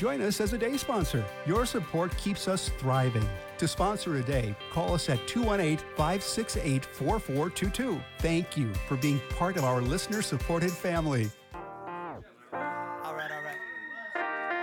join us as a day sponsor. Your support keeps us thriving. To sponsor a day, call us at 218-568-4422. Thank you for being part of our listener-supported family.